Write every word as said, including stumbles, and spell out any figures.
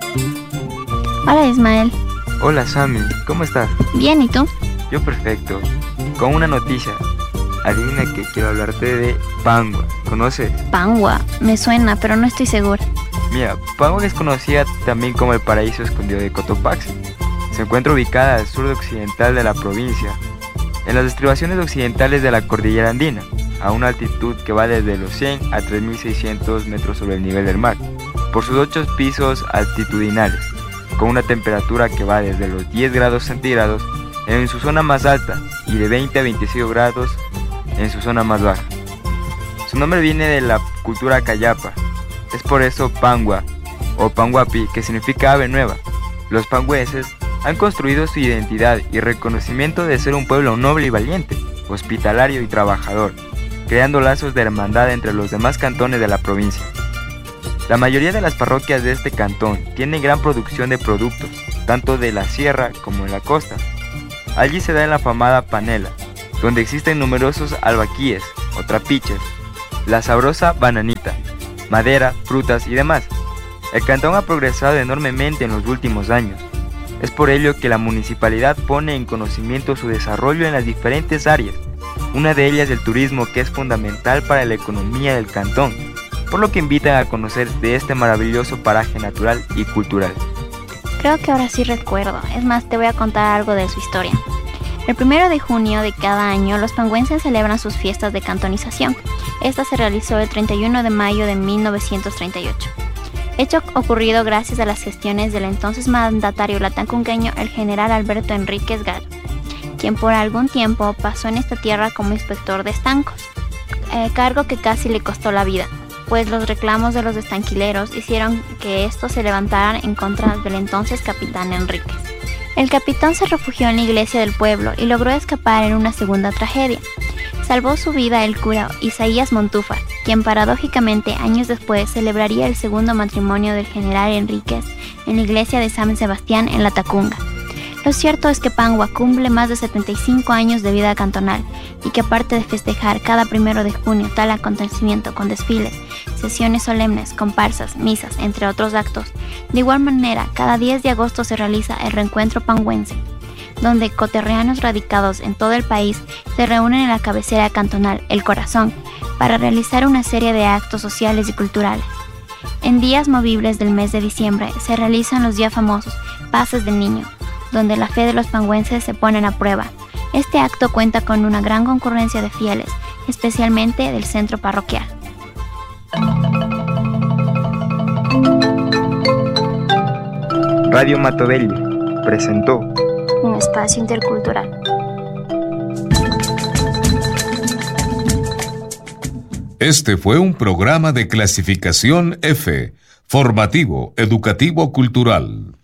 Hola Ismael. Hola Sammy, ¿cómo estás? Bien, ¿y tú? Yo perfecto. Con una noticia. Adivina que quiero hablarte de Pangua. ¿Conoces? Pangua, me suena, pero no estoy segura. Mira, Pangua es conocida también como el paraíso escondido de Cotopaxi. Se encuentra ubicada al sur occidental de la provincia, en las estribaciones occidentales de la cordillera andina, a una altitud que va desde los cien a tres mil seiscientos metros sobre el nivel del mar, por sus ocho pisos altitudinales, con una temperatura que va desde los diez grados centígrados en su zona más alta y de veinte a veinticinco grados en su zona más baja. Su nombre viene de la cultura cayapa. Es por eso Pangua o Panguapi, que significa ave nueva. Los pangüenses han construido su identidad y reconocimiento de ser un pueblo noble y valiente, hospitalario y trabajador, creando lazos de hermandad entre los demás cantones de la provincia. La mayoría de las parroquias de este cantón tienen gran producción de productos, tanto de la sierra como en la costa. Allí se da la afamada panela, donde existen numerosos albaquíes o trapiches, la sabrosa bananita, madera, frutas y demás. El cantón ha progresado enormemente en los últimos años. Es por ello que la municipalidad pone en conocimiento su desarrollo en las diferentes áreas, una de ellas el turismo, que es fundamental para la economía del cantón, por lo que invitan a conocer de este maravilloso paraje natural y cultural. Creo que ahora sí recuerdo, es más, te voy a contar algo de su historia. El primero de junio de cada año, los pangüenses celebran sus fiestas de cantonización. Esta se realizó el treinta y uno de mayo de mil novecientos treinta y ocho. Hecho ocurrido gracias a las gestiones del entonces mandatario latacunqueño, el general Alberto Enríquez Gallo, quien por algún tiempo pasó en esta tierra como inspector de estancos, eh, cargo que casi le costó la vida, pues los reclamos de los estanquileros hicieron que estos se levantaran en contra del entonces capitán Enríquez. El capitán se refugió en la iglesia del pueblo y logró escapar en una segunda tragedia. Salvó su vida el cura Isaías Montúfar, quien paradójicamente años después celebraría el segundo matrimonio del general Enríquez en la iglesia de San Sebastián en La Tacunga. Lo cierto es que Pangua cumple más de setenta y cinco años de vida cantonal y que aparte de festejar cada primero de junio tal acontecimiento con desfiles, sesiones solemnes, comparsas, misas, entre otros actos, de igual manera cada diez de agosto se realiza el reencuentro pangüense, donde coterreanos radicados en todo el país se reúnen en la cabecera cantonal El Corazón para realizar una serie de actos sociales y culturales. En días movibles del mes de diciembre se realizan los ya famosos Pases del Niño, donde la fe de los pangüenses se ponen a prueba. Este acto cuenta con una gran concurrencia de fieles, especialmente del centro parroquial. Radio Matovelli presentó Un espacio intercultural. Este fue un programa de clasificación F, formativo, educativo, cultural.